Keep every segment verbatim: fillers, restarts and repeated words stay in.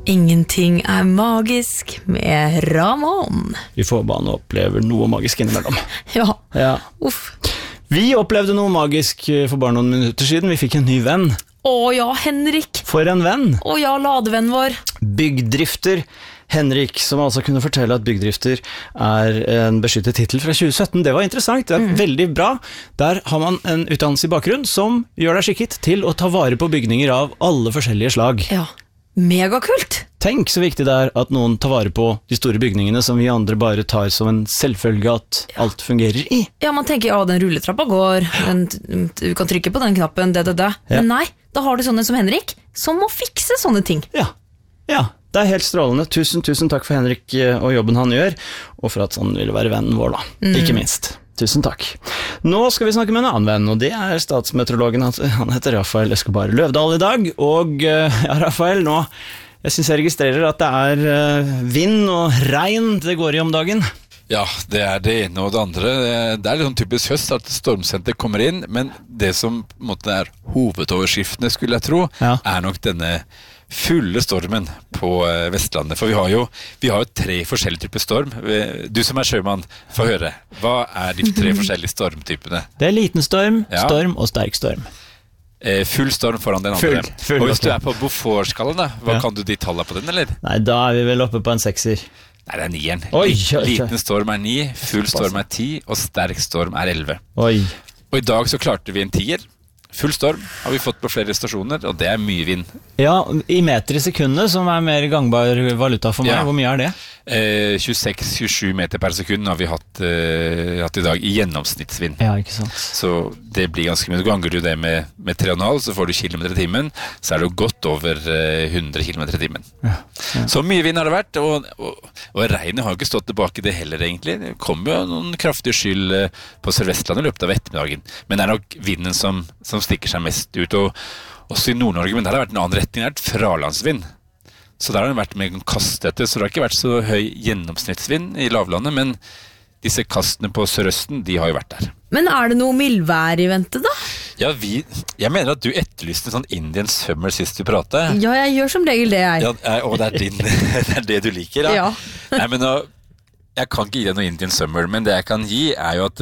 Ingenting er magisk med Ramón. Vi får bare oppleve noe magisk innimellom. Ja, ja. Uff. Vi opplevde noe magisk for bare noen minutter siden. Vi fikk en ny venn. Å ja, Henrik. For en venn. Å ja, ladevenn vår. Byggdrifter Henrik, som altså kunne fortelle at byggdrifter er en beskyttet titel fra tjue sytten. Det var interessant, det er mm. veldig bra. Der har man en utdannelse i bakgrunn som gjør deg skikket til å ta vare på bygninger av alle forskjellige slag. Ja. Megakult! Tenk så viktig det er at noen tar vare på de store bygningene som vi andre bare tar som en selvfølge at ja. alt fungerer i. Ja, man tenker, ja, den rulletrappa går, den, du kan trykke på den knappen, det, det, det. Ja. Men nei, da har du sånne som Henrik, som må fikse sånne ting. Ja, ja, det er helt strålende. Tusen, tusen takk for Henrik og jobben han gjør, og for at han ville være vennen vår da, mm. ikke minst. Tusen takk. Nå skal vi snakke med en annen venn, og det er statsmeteorologen. Han heter Rafael Escobar Løvdahl i dag, og ja, Rafael, nå, jeg synes jeg registrerer at det er vind og regn det går i om dagen. Ja, det er det ene og det andre. Det er litt sånn typisk høst at stormsenter kommer inn, men det som på en måte er hovedoverskriftene, skulle jeg tro, ja. er nok denne fulle stormen på Vestlandet. For vi har jo, vi har jo tre forskjellige typer storm. Du som er sjømann, få høre. Hva er de tre forskjellige stormtypene? Det er liten storm, ja. storm og sterk storm. Eh, full storm foran den andre. Full, full, og hvis du er på Beaufort-skalaen, da, hva ja. kan du de tallene på den, eller? Nei, da er vi vel oppe på en sekser. Nei, det er nieren. Oi, oi, oi. Liten storm er ni, full storm er ti, og sterk storm er elleve. Oi. Og i dag så klarte vi en tier. Full storm har vi fått på flere stasjoner, og det er mye vind. Ja, i meter i sekundet, som er mer gangbar valuta for meg. Ja. Hvor mye er det? Eh, tjueseks til tjuesju meter per sekund har vi hatt, eh, hatt i dag i gjennomsnittsvind. Ja, ikke sant. Så det blir ganske mye. Ganger du det med, med tre komma fem, så får du kilometer i timen, så er det jo godt over eh, hundre kilometer i timen. Ja. Ja. Så mye vind har det vært, og, og, og regnet har jo ikke stått tilbake det heller egentlig. Det kom jo noen kraftige skyld eh, på Sør-Vestlandet i løpet av ettermiddagen. Men det er nok vinden som, som stikker seg mest ut, og også i Nord-Norge, men der har det vært en annen retning, det er et fralandsvind. Så der har det vært mer kastete, så det har ikke vært så høy gjennomsnittsvind i lavlandet, men disse kastene på Sørøsten, de har jo vært der. Men er det noe mildvær i vente da? Ja, vi, jeg mener at du etterlyste sånn Indian Summer sist vi pratet. Ja, jeg gjør som regel det, jeg. Ja, og det er, din, det er det du liker, da. Ja. Nei, men nå, jeg kan ikke gi deg noe Indian Summer, men det jeg kan gi er jo at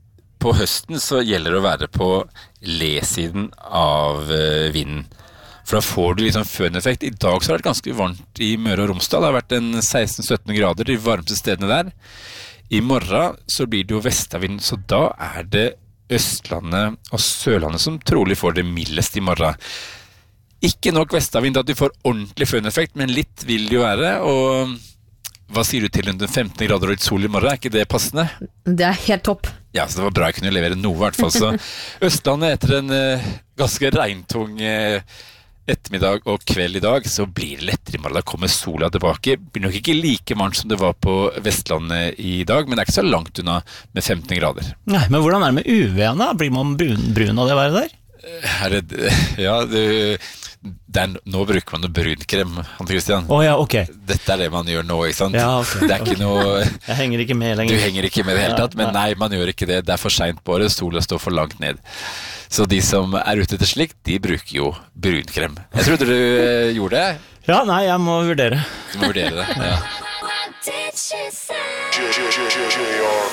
på høsten så gjelder det å være på le-siden av vinden. For da får du liksom føneffekt. I dag så har det vært ganske varmt i Møre og Romsdal. Det har vært en seksten til sytten grader, de varmeste stedene der. I morgen så blir det jo vestavind, så da er det Østlandet og Sørlandet som trolig får det mildest i morgen. Ikke nok vestavind at du får ordentlig føneffekt, men litt vil det jo være, og hva sier du til under femten grader og litt sol i morgen? Er ikke det passende? Det er helt topp. Ja, så det var bra jeg kunne levere noe i hvert fall. Så Østlandet etter en uh, ganske regntung uh, ettermiddag og kveld i dag, så blir det lettere i morgen. Da kommer sola tilbake. Det blir nok ikke like varmt som det var på Vestlandet i dag, men det er ikke så langt unna med femten grader. Nei, men hvordan er det med U V-en da? Blir man brun, brun av det været der? Her er det, ja, det... Er, nå bruker man noe brunkrem, Hans Christian. Oh, ja, ok. Dette er det man gjør nå, ikke sant? Ja, ok. Det er ikke noe... Jeg henger ikke med lenger. Du henger ikke med det hele tatt, men nei, man gjør ikke det. Det er for sent på året, sola står for langt ned. Så de som er ute til slikt, de bruker jo brunkrem. Jeg trodde du uh, gjorde det. Ja, nei, jeg må vurdere. Du må vurdere det, ja.